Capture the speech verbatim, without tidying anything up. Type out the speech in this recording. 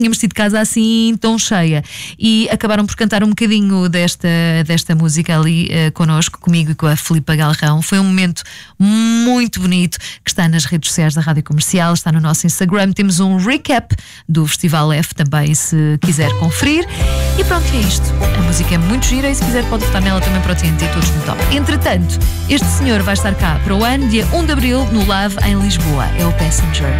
tínhamos tido casa assim tão cheia, e acabaram por cantar um bocadinho desta, desta música ali uh, connosco, comigo e com a Filipa Galrão. Foi um momento muito bonito que está nas redes sociais da Rádio Comercial, está no nosso Instagram. Temos um recap do Festival F também, se quiser conferir. E pronto, é isto. A música é muito gira e se quiser pode votar nela também para o T N T, todos no top. Entretanto, este senhor vai estar cá para o ano, dia um de Abril, no Love, em Lisboa. É o Passenger.